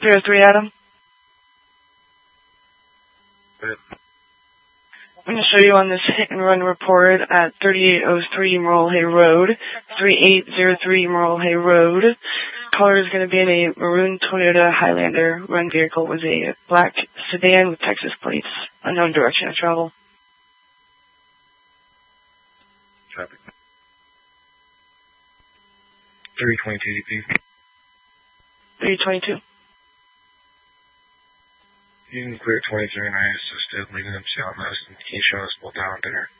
03 Adam. Good. I'm going to show you on this hit and run report at 3803 Morrell Hay Road, 3803 Morrell Hay Road. Caller is going to be in a maroon Toyota Highlander. Run vehicle was a black sedan with Texas plates. Unknown direction of travel. Traffic. 322 DP. 322. You can clear 23 and I assisted leaving them to Seattle Medicine. Can you show us both down dinner?